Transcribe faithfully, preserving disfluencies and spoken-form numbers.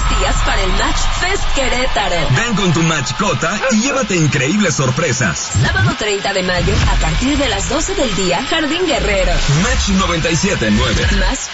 días para el Match Fest Querétaro. Ven con tu mascota y llévate increíbles sorpresas. Sábado treinta de mayo, a partir de las doce del día, Jardín Guerrero. Match noventa y siete punto nueve. Más